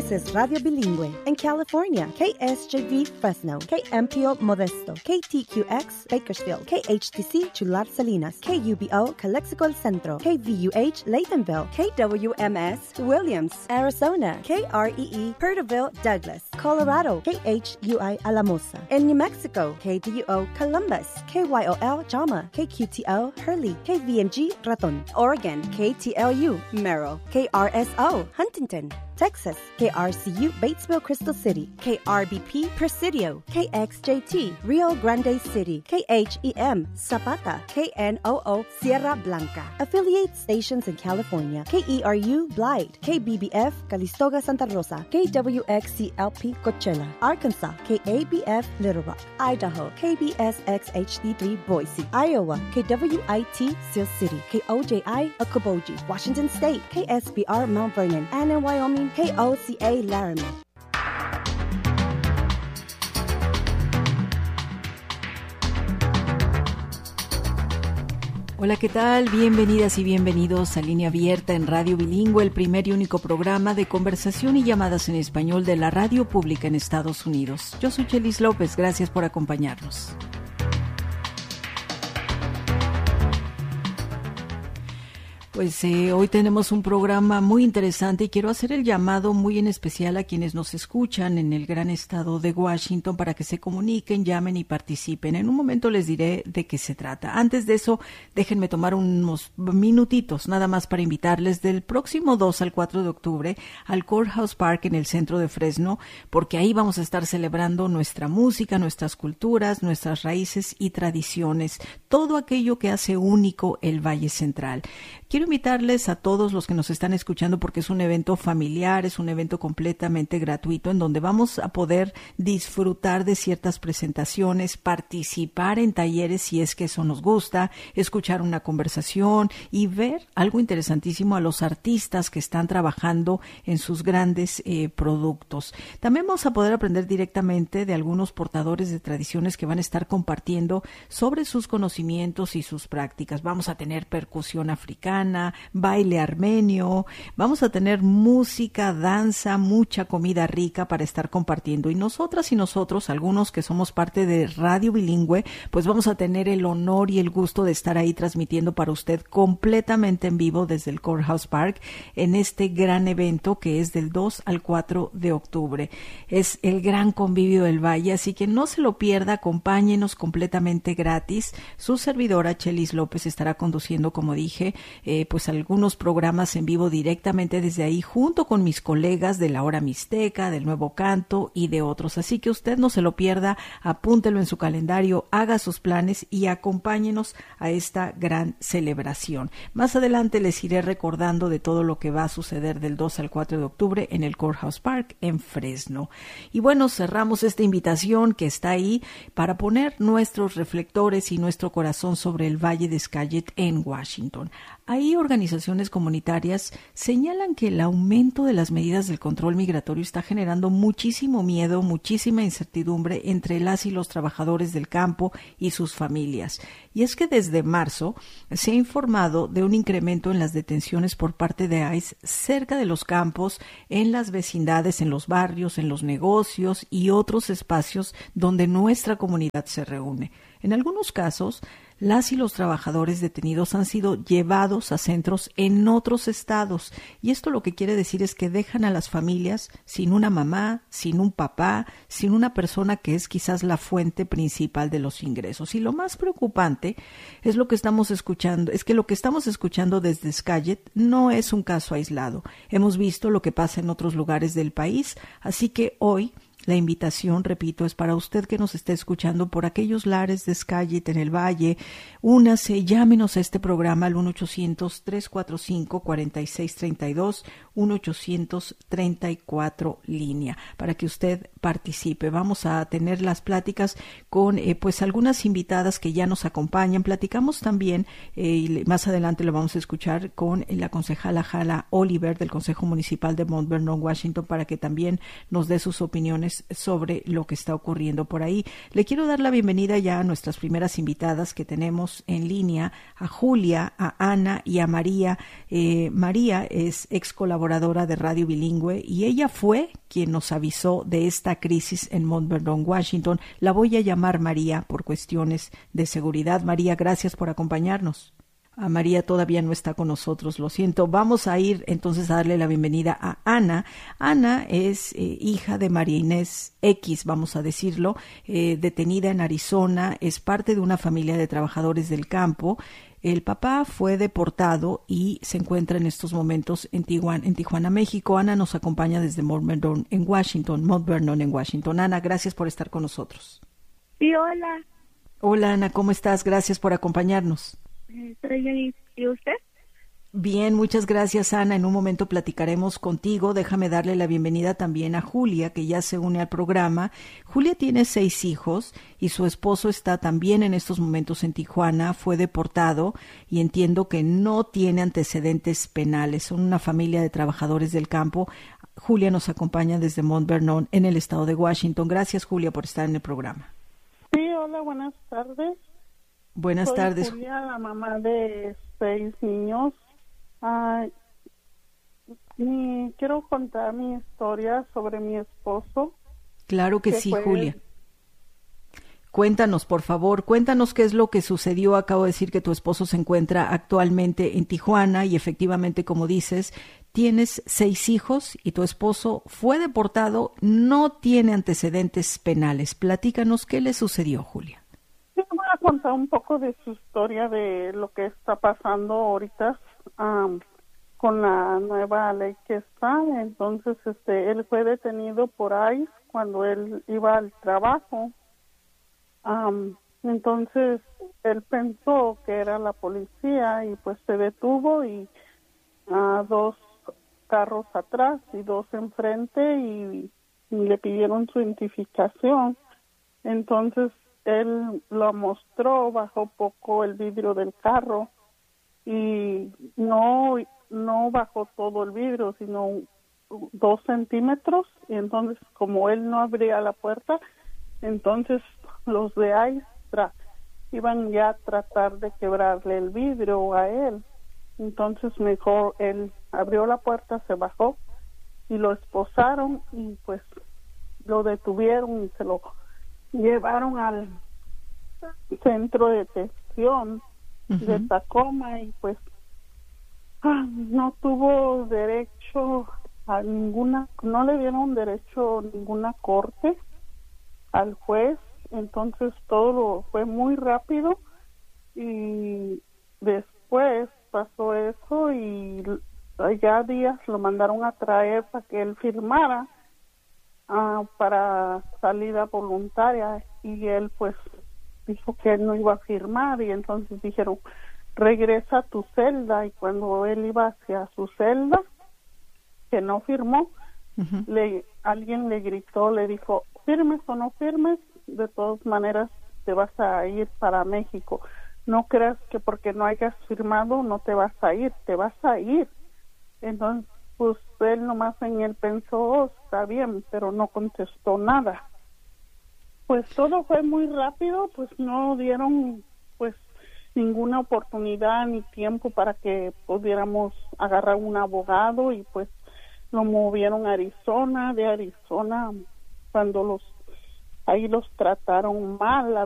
This is Radio Bilingüe. In California, KSJV Fresno, KMPO Modesto, KTQX Bakersfield, KHTC Chular Salinas, KUBO Calexico El Centro, KVUH Laytonville, KWMS Williams, Arizona, KREE Perterville Douglas, Colorado, KHUI Alamosa. In New Mexico, KDUO Columbus, KYOL Jama, KQTO Hurley, KVMG Raton. Oregon, KTLU Merrill, KRSO Huntington. Texas, KRCU Batesville Crystal City, KRBP Presidio, KXJT Rio Grande City, KHEM Zapata, KNOO Sierra Blanca. Affiliate stations in California, KERU Blythe, KBBF Calistoga Santa Rosa, KWXCLP Coachella, Arkansas, KABF Little Rock, Idaho, KBSXHD3 Boise, Iowa, KWIT Seal City, KOJI Okoboji, Washington State, KSBR Mount Vernon, and in Wyoming, KOCA Laramie. Hola, ¿qué tal? Bienvenidas y bienvenidos a Línea Abierta en Radio Bilingüe, el primer y único programa de conversación y llamadas en español de la radio pública en Estados Unidos. Yo soy Chelis López, gracias por acompañarnos. Pues hoy tenemos un programa muy interesante y quiero hacer el llamado muy en especial a quienes nos escuchan en el gran estado de Washington para que se comuniquen, llamen y participen. En un momento les diré de qué se trata. Antes de eso, déjenme tomar unos minutitos nada más para invitarles del próximo 2 al 4 de octubre al Courthouse Park en el centro de Fresno, porque ahí vamos a estar celebrando nuestra música, nuestras culturas, nuestras raíces y tradiciones, todo aquello que hace único el Valle Central. Quiero invitarles a todos los que nos están escuchando porque es un evento familiar, es un evento completamente gratuito en donde vamos a poder disfrutar de ciertas presentaciones, participar en talleres si es que eso nos gusta, escuchar una conversación y ver algo interesantísimo a los artistas que están trabajando en sus grandes productos. También vamos a poder aprender directamente de algunos portadores de tradiciones que van a estar compartiendo sobre sus conocimientos y sus prácticas. Vamos a tener percusión africana, baile armenio, vamos a tener música, danza, mucha comida rica para estar compartiendo. Y nosotras y nosotros, algunos que somos parte de Radio Bilingüe, pues vamos a tener el honor y el gusto de estar ahí transmitiendo para usted completamente en vivo desde el Courthouse Park en este gran evento que es del 2 al 4 de octubre. Es el gran convivio del Valle, así que no se lo pierda, acompáñenos completamente gratis. Su servidora Chelis López estará conduciendo, como dije, pues algunos programas en vivo directamente desde ahí junto con mis colegas de la Hora Mixteca, del Nuevo Canto y de otros. Así que usted no se lo pierda, apúntelo en su calendario, haga sus planes y acompáñenos a esta gran celebración. Más adelante les iré recordando de todo lo que va a suceder del 2 al 4 de octubre en el Courthouse Park en Fresno. Y bueno, cerramos esta invitación que está ahí para poner nuestros reflectores y nuestro corazón sobre el Valle de Skagit en Washington. Ahí organizaciones comunitarias señalan que el aumento de las medidas del control migratorio está generando muchísimo miedo, muchísima incertidumbre entre las y los trabajadores del campo y sus familias. Y es que desde marzo se ha informado de un incremento en las detenciones por parte de ICE cerca de los campos, en las vecindades, en los barrios, en los negocios y otros espacios donde nuestra comunidad se reúne. En algunos casos, las y los trabajadores detenidos han sido llevados a centros en otros estados y esto lo que quiere decir es que dejan a las familias sin una mamá, sin un papá, sin una persona que es quizás la fuente principal de los ingresos. Y lo más preocupante es lo que estamos escuchando, es que lo que estamos escuchando desde Skagit no es un caso aislado. Hemos visto lo que pasa en otros lugares del país, así que hoy la invitación, repito, es para usted que nos esté escuchando por aquellos lares de Skagit en el Valle. Únase, llámenos a este programa al 1-800-345-4632, 1-800-34 línea, para que usted participe. Vamos a tener las pláticas con pues algunas invitadas que ya nos acompañan. Platicamos también, y más adelante lo vamos a escuchar con la concejala Hala Oliver del Consejo Municipal de Mount Vernon, Washington, para que también nos dé sus opiniones cuestiones sobre lo que está ocurriendo por ahí. Le quiero dar la bienvenida ya a nuestras primeras invitadas que tenemos en línea, a Julia, a Ana y a María. María es ex colaboradora de Radio Bilingüe y ella fue quien nos avisó de esta crisis en Mount Vernon, Washington. La voy a llamar María por cuestiones de seguridad. María, gracias por acompañarnos. A María todavía no está con nosotros, lo siento. Vamos a ir entonces a darle la bienvenida a Ana. Ana es hija de María Inés X, vamos a decirlo, detenida en Arizona, es parte de una familia de trabajadores del campo. El papá fue deportado y se encuentra en estos momentos en Tijuana, México. Ana nos acompaña desde Mount Vernon en Washington. Ana, gracias por estar con nosotros. Sí, hola. Hola, Ana, ¿cómo estás? Gracias por acompañarnos. Estoy bien, ¿y usted? Bien, muchas gracias, Ana. En un momento platicaremos contigo. Déjame darle la bienvenida también a Julia, que ya se une al programa. Julia tiene 6 hijos y su esposo está también en estos momentos en Tijuana. Fue deportado y entiendo que no tiene antecedentes penales. Son una familia de trabajadores del campo. Julia nos acompaña desde Mount Vernon, en el estado de Washington. Gracias, Julia, por estar en el programa. Sí, hola, buenas tardes. Buenas tardes. Soy Julia, la mamá de 6 niños. Quiero contar mi historia sobre mi esposo. Claro que sí, Julia. Cuéntanos, por favor, cuéntanos qué es lo que sucedió. Acabo de decir que tu esposo se encuentra actualmente en Tijuana y efectivamente, como dices, tienes 6 hijos y tu esposo fue deportado, no tiene antecedentes penales. Platícanos qué le sucedió, Julia. Voy a contar un poco de su historia, de lo que está pasando ahorita con la nueva ley que está. Entonces, él fue detenido por ICE cuando él iba al trabajo. Entonces, él pensó que era la policía y pues se detuvo y 2 carros atrás y 2 enfrente y le pidieron su identificación. Entonces, él lo mostró, bajó poco el vidrio del carro y no bajó todo el vidrio, sino 2 centímetros. Y entonces, como él no abría la puerta, entonces los de ICE iban ya a tratar de quebrarle el vidrio a él. Entonces, mejor él abrió la puerta, se bajó y lo esposaron y pues lo detuvieron y se lo llevaron al centro de detención de Tacoma y pues no tuvo derecho a ninguna, no le dieron derecho a ninguna corte al juez. Entonces todo fue muy rápido y después pasó eso y ya días lo mandaron a traer para que él firmara para salida voluntaria y él pues dijo que él no iba a firmar y entonces dijeron regresa a tu celda y cuando él iba hacia su celda que no firmó, alguien le gritó, le dijo firmes o no firmes, de todas maneras te vas a ir para México, no creas que porque no hayas firmado no te vas a ir, te vas a ir. Entonces pues él nomás en él pensó, está bien, pero no contestó nada. Pues todo fue muy rápido, pues no dieron pues ninguna oportunidad ni tiempo para que pudiéramos agarrar un abogado y pues lo movieron a Arizona, de Arizona cuando ahí los trataron mal.